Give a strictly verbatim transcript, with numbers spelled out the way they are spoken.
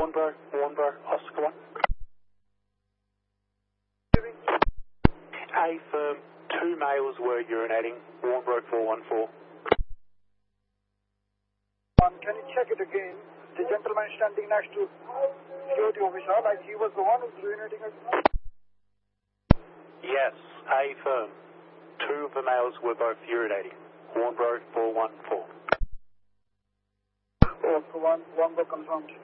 Warnbro, Warnbro, Oscar one. A firm, two males were urinating, Warnbro four one four. Um, can you check it again? The gentleman standing next to security officer, like he was the one who's urinating. Yes, A firm. Two of the males were both urinating. Warnbro four one four. Oscar one, Warnbro confirmed.